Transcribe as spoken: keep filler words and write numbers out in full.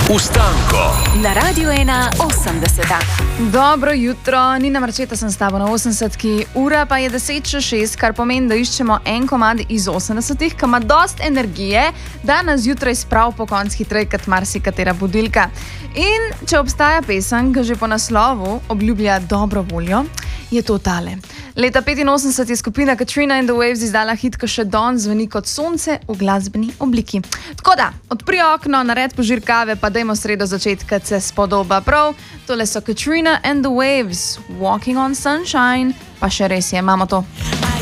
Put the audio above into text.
Ustanko na Radiu ena osemdeset. Dobro jutro, Nina Marčeta sem s tabo na osemdesetki, ura pa je deset čez šest, kar pomeni, da iščemo en komad iz osemdesetih, ki ima dost energije, da nas zjutraj sprav po konc hitrej kot marsikatera budilka. In če obstaja pesem, ki že po naslovu obljublja dobro voljo, je to tale. Leta petinosemdeset je skupina Katrina and the Waves izdala hit, ki še danes zveni kot sonce v glasbeni obliki. Tako da, odpri okno, nared požir kave, pa dajmo sredo začeti, kad se spodoba prav. Tole so Katrina and the Waves, Walking on Sunshine, pa še res je, imamo to.